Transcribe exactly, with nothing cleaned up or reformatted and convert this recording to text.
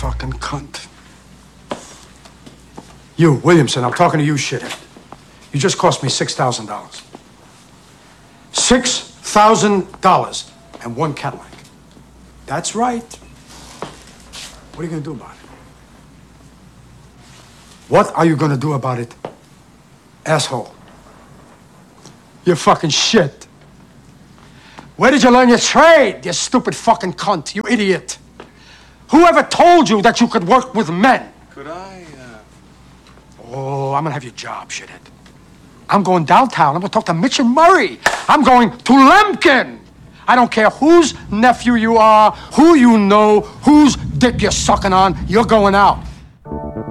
fucking cunt. You, Williamson, I'm talking to you, shithead. You just cost me six thousand dollars. Six thousand dollars and one Cadillac. That's right. What are you gonna do about it? What are you gonna do about it, asshole? You fucking shit. Where did you learn your trade, you stupid fucking cunt, you idiot? Whoever told you that you could work with men? Could I, uh... Oh, I'm gonna have your job, shithead. I'm going downtown. I'm gonna talk to Mitch and Murray. I'm going to Lemkin. I don't care whose nephew you are, who you know, whose dick you're sucking on. You're going out.